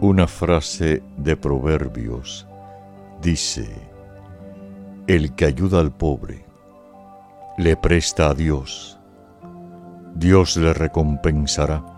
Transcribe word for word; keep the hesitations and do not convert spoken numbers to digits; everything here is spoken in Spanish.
Una frase de Proverbios dice: el que ayuda al pobre le presta a Dios, Dios le recompensará.